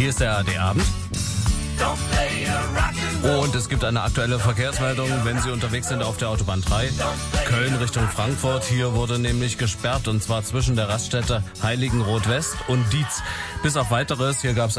Hier ist der ARD-Abend. Und es gibt eine aktuelle Verkehrsmeldung, wenn Sie unterwegs sind auf der Autobahn 3, Köln Richtung Frankfurt. Hier wurde nämlich gesperrt, und zwar zwischen der Raststätte Heiligenroth West und Dietz. Bis auf Weiteres, hier gab es